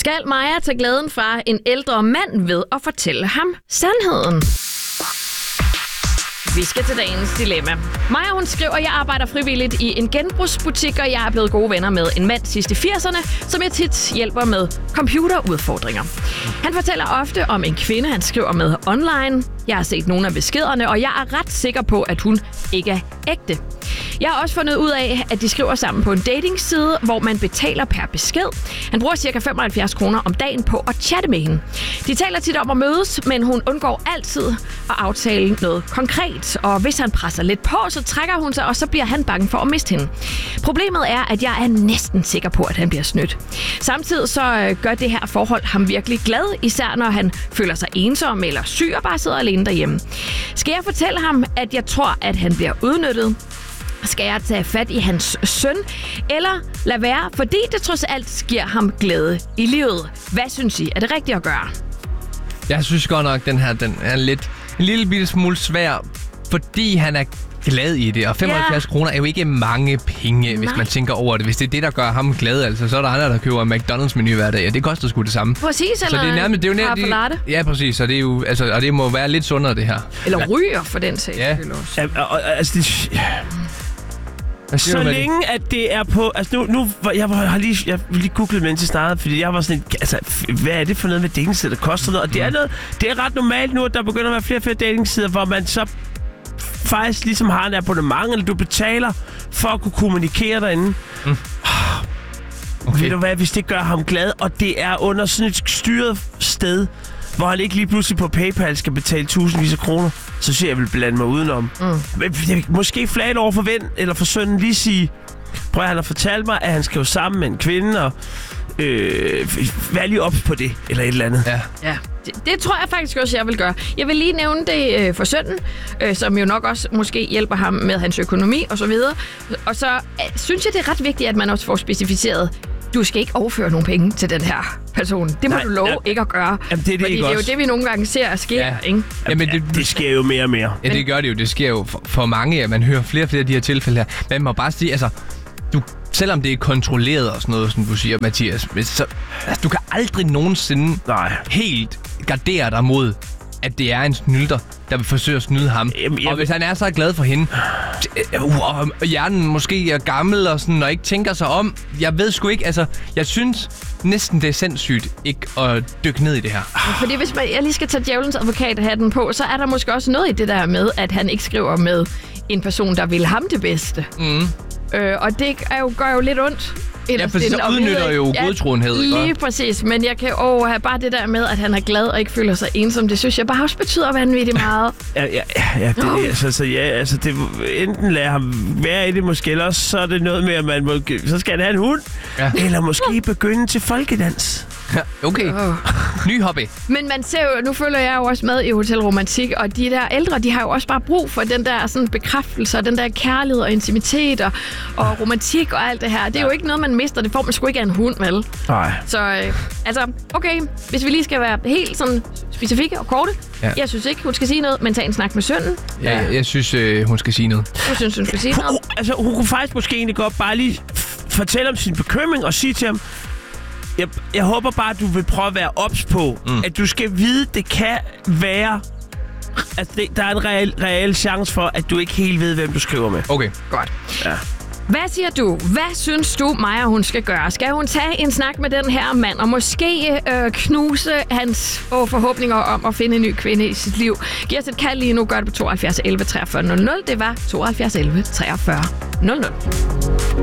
Skal Maja tage glæden fra en ældre mand ved at fortælle ham sandheden? Vi skal til dagens dilemma. Maja, hun skriver, jeg arbejder frivilligt i en genbrugsbutik, og jeg er blevet gode venner med en mand sidst i 80'erne, som jeg tit hjælper med computerudfordringer. Han fortæller ofte om en kvinde, han skriver med online. Jeg har set nogle af beskederne, og jeg er ret sikker på, at hun ikke er ægte. Jeg har også fundet ud af, at de skriver sammen på en datingside, hvor man betaler per besked. Han bruger ca. 75 kroner om dagen på at chatte med hende. De taler tit om at mødes, men hun undgår altid at aftale noget konkret. Og hvis han presser lidt på, så trækker hun sig, og så bliver han bange for at miste hende. Problemet er, at jeg er næsten sikker på, at han bliver snydt. Samtidig så gør det her forhold ham virkelig glad, især når han føler sig ensom eller syg og bare sidder alene derhjemme. Skal jeg fortælle ham, at jeg tror, at han bliver udnyttet? Skal jeg tage fat i hans søn? Eller lade være, fordi det trods alt giver ham glæde i livet? Hvad synes I? Er det rigtigt at gøre? Jeg synes godt nok, den er en lille bitte smule svær, fordi han er glad i det. Og 75 kroner er jo ikke mange penge, hvis man tænker over det. Hvis det er det, der gør ham glad, altså, så er der andre, der køber McDonald's-menu hver dag, og det koster sgu det samme. Præcis, eller så det er nærmest, det er jo latte. Ja, præcis, og det er jo, altså, og det må være lidt sundere, det her. Eller ryger, for den sags skyld også. Så længe at det er på... Altså nu jeg har lige googlet mens jeg startede, fordi jeg var sådan... Altså, hvad er det for noget med datingsider, der koster noget? Og det er ret normalt nu, at der begynder at være flere og flere datingsider, hvor man så faktisk ligesom har en abonnement, eller du betaler for at kunne kommunikere derinde. Okay. Ved du hvad, hvis det gør ham glad, og det er under sådan et styret sted, hvor han ikke lige pludselig på PayPal skal betale tusindvis af kroner, så siger jeg, vil blande mig udenom. Måske flage over for ven eller for sønnen lige sige, prøv at han har fortalt mig, at han skal jo sammen med en kvinde, og vær lige ops på det, eller et eller andet. Ja. Det tror jeg faktisk også, jeg vil gøre. Jeg vil lige nævne det for sønnen, som jo nok også måske hjælper ham med hans økonomi og så videre. Og så synes jeg, det er ret vigtigt, at man også får specificeret, du skal ikke overføre nogle penge til den her person. Det må du love ikke at gøre. Jamen, det er jo det, vi nogle gange ser at ske. Ikke? Jamen, det sker jo mere og mere. Ja, det gør det jo. Det sker jo for mange, at man hører flere og flere af de her tilfælde her. Men man må bare sige, altså, selvom det er kontrolleret og sådan noget, som du siger, Mathias, så du kan aldrig nogensinde helt gardere dig mod, at det er en snylter, der vil forsøge at snyde ham. Og hvis han er så glad for hende, og hjernen måske er gammel og sådan, og ikke tænker sig om, jeg ved sgu ikke, altså, jeg synes næsten, det er sindssygt ikke at dykke ned i det her. Fordi hvis jeg lige skal tage djævelens advokathatten på, så er der måske også noget i det der med, at han ikke skriver med en person, der vil ham det bedste. Og det gør jo lidt ondt. Ja, for så udnytter jo godtroenhed. Lige præcis, men jeg kan have bare det der med, at han er glad og ikke føler sig ensom. Det synes jeg bare også betyder vanvittigt meget. Det enten lader ham være i det måske, eller også så er det noget med, at man så skal han have en hund. Ja. Eller måske begynde til folkedans. Ja, okay. Ny hobby. Men man ser jo, nu følger jeg jo også med i Hotel Romantik, og de der ældre, de har jo også bare brug for den der sådan bekræftelse, den der kærlighed og intimitet og romantik og alt det her. Det er jo ikke noget, man mister. Det får man sgu ikke af en hund, vel? Nej. Så okay, hvis vi lige skal være helt sådan specifikke og korte. Ja. Jeg synes ikke, hun skal sige noget, men tag en snak med sønnen. Ja, jeg synes, hun skal sige noget. Du synes, hun skal sige noget? Hun kunne faktisk måske egentlig godt bare lige fortælle om sin bekymring og sige til ham, jeg håber bare, at du vil prøve at være ops på, at du skal vide, det kan være, at der er en reel chance for, at du ikke helt ved, hvem du skriver med. Okay. Godt. Ja. Hvad siger du? Hvad synes du, Maja, hun skal gøre? Skal hun tage en snak med den her mand, og måske knuse hans forhåbninger om at finde en ny kvinde i sit liv? Giv os et kald lige nu. Gør det på 72 11 43 00. Det var 72 11 43 00.